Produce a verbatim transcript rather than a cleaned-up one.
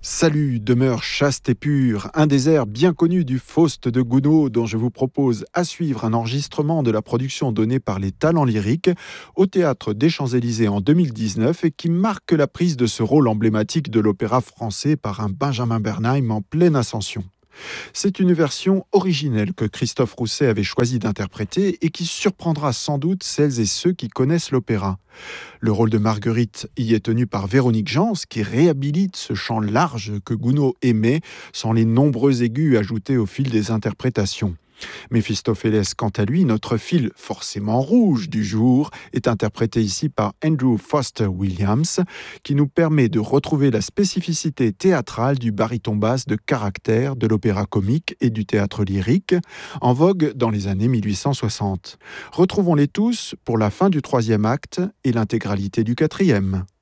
Salut, demeure chaste et pure, un des airs bien connus du Faust de Gounod dont je vous propose à suivre un enregistrement de la production donnée par les Talents Lyriques au Théâtre des Champs-Élysées en deux mille dix-neuf et qui marque la prise de ce rôle emblématique de l'opéra français par un Benjamin Bernheim en pleine ascension. C'est une version originelle que Christophe Rousset avait choisi d'interpréter et qui surprendra sans doute celles et ceux qui connaissent l'opéra. Le rôle de Marguerite y est tenu par Véronique Jans, qui réhabilite ce chant large que Gounod aimait, sans les nombreux aigus ajoutés au fil des interprétations. Méphistophélès, quant à lui, notre fil forcément rouge du jour, est interprété ici par Andrew Foster Williams, qui nous permet de retrouver la spécificité théâtrale du baryton basse de caractère de l'opéra comique et du théâtre lyrique, en vogue dans les années mille huit cent soixante. Retrouvons-les tous pour la fin du troisième acte et l'intégralité du quatrième.